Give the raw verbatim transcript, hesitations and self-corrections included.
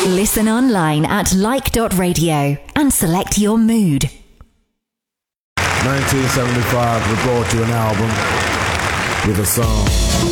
Listen online at like dot radio and select your mood. nineteen seventy-five, we brought you an album with a song.